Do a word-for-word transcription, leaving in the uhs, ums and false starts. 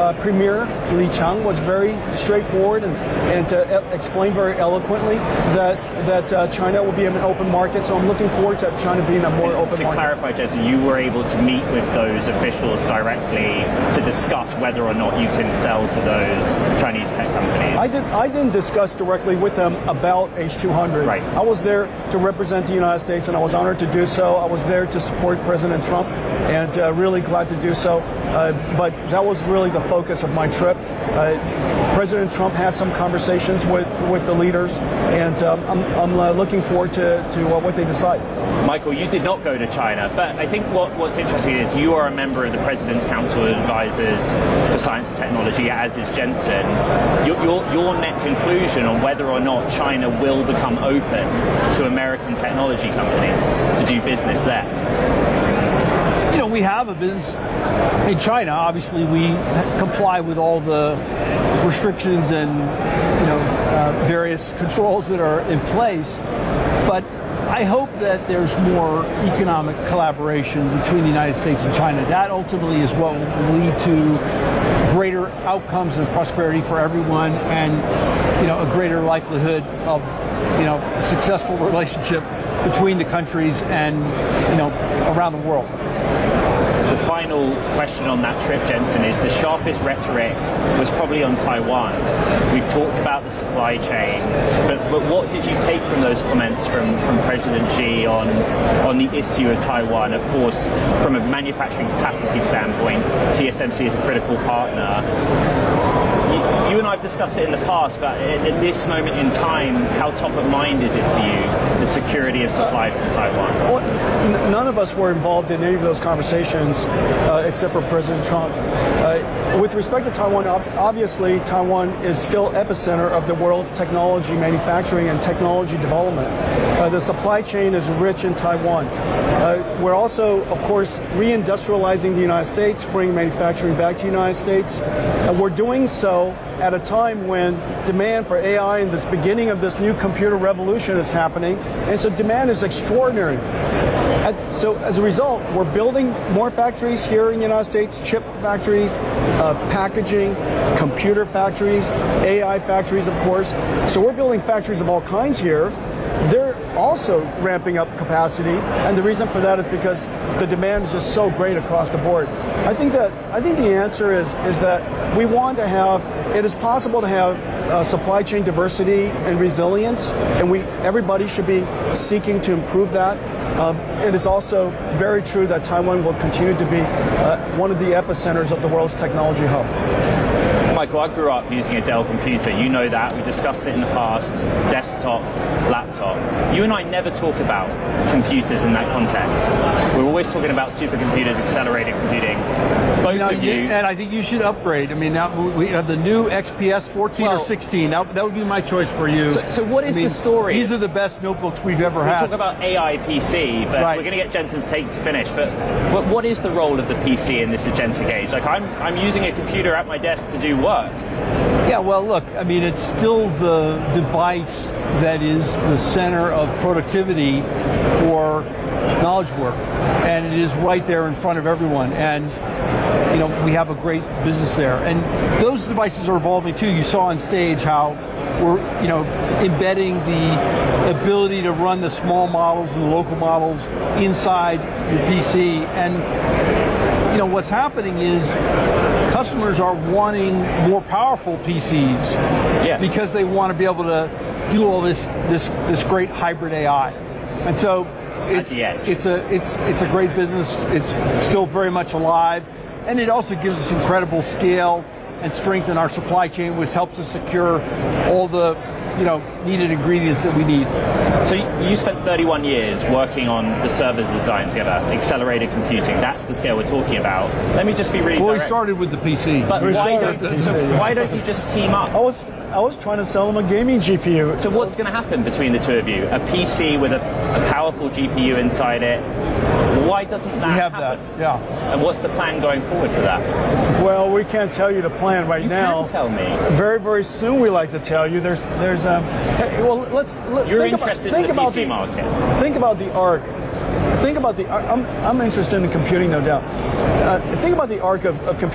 uh, Premier Li Qiang was very straightforward and, and to uh, explain very eloquently that that uh, China will be an open market. So I'm looking forward to China being a more open to market. To clarify, Jensen, you were able to meet with those officials directly to discuss whether or not you can sell to those Chinese tech companies. I, did, I didn't discuss directly with them about H two hundred. Right. I was there to represent the United States, and I was honored to do so. I was there to support President Trump, and uh, really glad to do so. Uh, but that was really the focus of my trip. Uh, President Trump had some conversations with, with the leaders, and um, I'm, I'm uh, looking forward to, to uh, what they decide. Michael, you did not go to China, but I think what, what's interesting is you are a member of the President's Council of Advisors for Science and Technology, as is Jensen. Your, your, your net conclusion on whether or not China will become open to American technology companies to do business there? You know, we have a business in China. Obviously, we comply with all the restrictions and, you know, uh, various controls that are in place. But I hope that there's more economic collaboration between the United States and China. That ultimately is what will lead to greater outcomes and prosperity for everyone, and, you know, a greater likelihood of, you know, a successful relationship between the countries and, you know, around the world. The final question on that trip, Jensen, is the sharpest rhetoric was probably on Taiwan. We've talked about the supply chain, but, but what did you take from those comments from, from President Xi on, on the issue of Taiwan? Of course, from a manufacturing capacity standpoint, T S M C is a critical partner. You, you and I have discussed it in the past, but at, at this moment in time, how top of mind is it for you, the security of supply from Taiwan? Well, n none of us were involved in any of those conversations uh, except for President Trump. Uh, with respect to Taiwan, obviously Taiwan is still epicenter of the world's technology manufacturing and technology development. Uh, the supply chain is rich in Taiwan. Uh, we're also, of course, reindustrializing the United States, bringing manufacturing back to the United States. Uh, we're doing so at a time when demand for A I and this beginning of this new computer revolution is happening, and so demand is extraordinary. Uh, so as a result, we're building more factories here in the United States, chip factories, uh, packaging, computer factories, A I factories, of course. So we're building factories of all kinds here. They're also ramping up capacity, and the reason for that is because the demand is just so great across the board. I think that I think the answer is is that we want to have. It is possible to have uh, supply chain diversity and resilience, and we everybody should be seeking to improve that. Um, it is also very true that Taiwan will continue to be uh, one of the epicenters of the world's technology hub. Michael, I grew up using a Dell computer. You know that. We discussed it in the past. Desktop, laptop. You and I never talk about computers in that context. We're always talking about supercomputers, accelerated computing. Both you know, of you, you, and I think you should upgrade. I mean, now we have the new X P S fourteen well, or sixteen. That, that would be my choice for you. So, so what is I mean, the story? These are the best notebooks we've ever we had. We talk about A I P C, but right. We're going to get Jensen's take to finish. But what, what is the role of the P C in this agentic age? Like, I'm, I'm using a computer at my desk to do work. Yeah, well, look, I mean, it's still the device that is the center of productivity for knowledge work, and it is right there in front of everyone. And, you know, we have a great business there. And those devices are evolving too. You saw on stage how we're, you know, embedding the ability to run the small models and the local models inside your P C. And, you know, what's happening is customers are wanting more powerful P Cs yes. because they want to be able to do all this this this great hybrid A I. And so it's it's a it's it's a great business. It's still very much alive, and it also gives us incredible scale and strength in our supply chain, which helps us secure all the, you know, needed ingredients that we need. So you spent thirty-one years working on the servers design together, accelerated computing. That's the scale we're talking about. Let me just be really Well, direct. we started with the P C. But we why don't, the P C, so yeah. why don't you just team up? I was I was trying to sell them a gaming G P U. So what's going to happen between the two of you? A P C with a, a powerful G P U inside it. Why doesn't that we have happen? that, yeah. And what's the plan going forward for that? Well, we can't tell you the plan right you now. You can tell me. Very, very soon we like to tell you. There's, there's um. Hey, well, let's. Let, You're think interested about, think in the about P C the, market. Think about the arc. Think about the. I'm, I'm interested in computing, no doubt. Uh, think about the arc of, of computing.